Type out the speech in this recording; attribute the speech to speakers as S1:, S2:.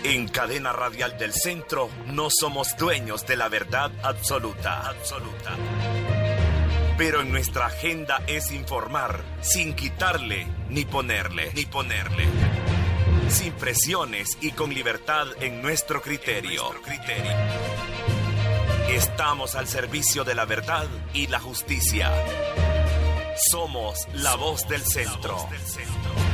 S1: En Cadena Radial del Centro no somos dueños de la verdad absoluta. Pero en nuestra agenda es informar sin quitarle ni ponerle. Sin presiones y con libertad en nuestro criterio. Estamos al servicio de la verdad y la justicia. Somos la voz del centro.